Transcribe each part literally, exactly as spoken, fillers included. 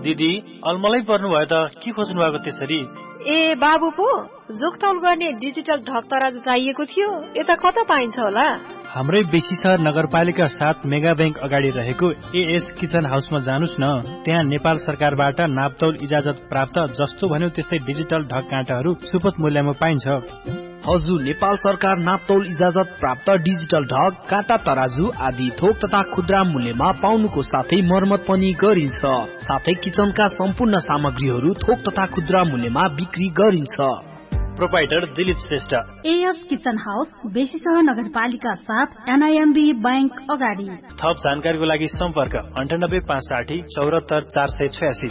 दिदी अलमलै पर्नु भयो त के खोज्नु भएको त्यसरी? ए बाबु पो जोखतौल गर्ने डिजिटल ढक तराजु चाहिएको थियो, यता कता पाइन्छ होला? हाम्रै बेसी सहर नगरपालिका सात मेगा ब्याङ्क अगाडि रहेको एएस किचन हाउसमा जानुस् न। त्यहाँ नेपाल सरकारबाट नापतौल इजाजत प्राप्त जस्तो भन्यो त्यस्तै डिजिटल ढक काँटाहरू सुपथ मूल्यमा पाइन्छ। हजुर, नेपाल सरकार नापतौल इजाजत प्राप्त डिजिटल ढक, काँटा तराजु आदि थोक तथा खुद्रा मूल्यमा पाउनुको साथै मर्मत पनि गरिन्छ। साथै किचनका सम्पूर्ण सामग्रीहरू थोक तथा खुद्रा मूल्यमा बिक्री गरिन्छ। Proprietor Dilip Shrestha, as kitchen house, बेसी सहर नगरपालिका साथ एनआईएमबी बैंक अगाडि। थप जानकारीको लागि सम्पर्क अन्ठानब्बे पाँच साठी चौरात्तर चार सय छयासी।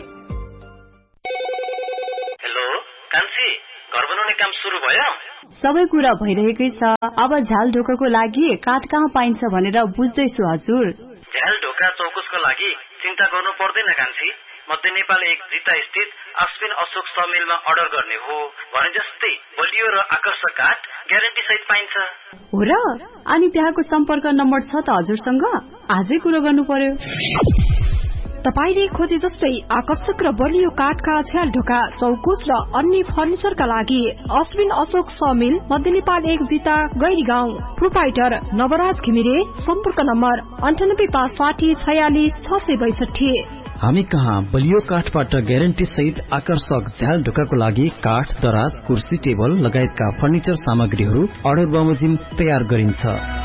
हेलो कान्छी, घर बनाउने काम सुरु भयो? सबै कुरा भइरहेकै छ। अब झ्याल ढोकाको लागि काठ कहाँ पाइन्छ भनेर बुझ्दैछु हजुर। झ्याल ढोका चौकुसको लागि चिन्ता गर्नु पर्दैन कान्छी। मध्य नेपाल एक जिता स्थित अश्विन अशोक समिलमा अर्डर गर्ने हो भने जस्तै बलियो र आकर्षक काठ ग्यारेन्टी सहित पाइन्छ। हो र? अनि त्यहाँको सम्पर्क नम्बर छ त हजुरसँग? आजै कुरो गर्नु पर्यो। तपाईले खोजे जस्तै आकर्षक र बलियो काठका झ्याल ढोका चौकुस र अन्य फर्निचरका लागि अश्विन अशोक समिल, मध्य नेपाल एक जिता गैरी गाउँ। प्रोपाइटर नवराज घिमिरे, सम्पर्क नम्बर अन्ठानब्बे पाँच साठी छयालिस छ सय बैसठी। हामी कहाँ बलियो काठबाट ग्यारेन्टी सहित आकर्षक झ्याल ढोकाको लागि काठ, दराज, कुर्सी, टेबल लगायतका फर्निचर सामग्रीहरू अर्डर बमोजिम तयार गरिन्छ।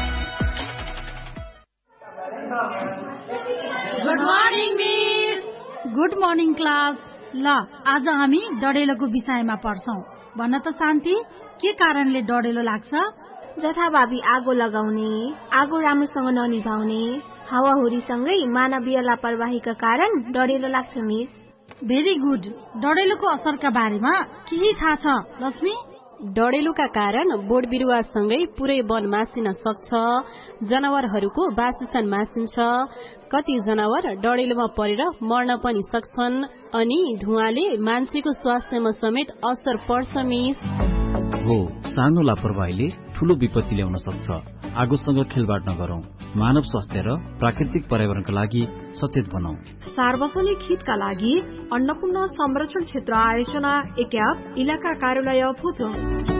Good morning miss. Good morning class. ल आज हामी डडेलोको विषयमा पढ्छौं। भन्न त शान्ति, के कारणले डडेलो लाग्छ? जथाभावी आगो लगाउने, आगो राम्रोसँग ननिभाउने, हावाहुरीसँगै मानवीय लापरवाहीका कारण डडेलो लाग्छ मिस। Very good. डडेलोको असरका बारेमा केही थाहा छ लक्ष्मी? डडेलुका कारण बोट बिरुवासँगै पुरै वन मासिन सक्छ, जनावरहरूको वासस्थान मासिन्छ, कति जनावर डडेलुमा परेर मर्न पनि सक्छन्, अनि धुवाले मान्छेको स्वास्थ्यमा समेत असर पर्छ मिस। हो, सानो लापरवाहीले ठूलो विपत्ति ल्याउन सक्छ। आगोसँग खेलबाड नगरौं, मानव स्वास्थ्य र प्राकृतिक पर्यावरणका लागि सचेत बनाऊ। सार्वजनिक हितका लागि अन्नपूर्ण संरक्षण क्षेत्र आयोजना एकाप इलाका कार्यालय भुजोङ।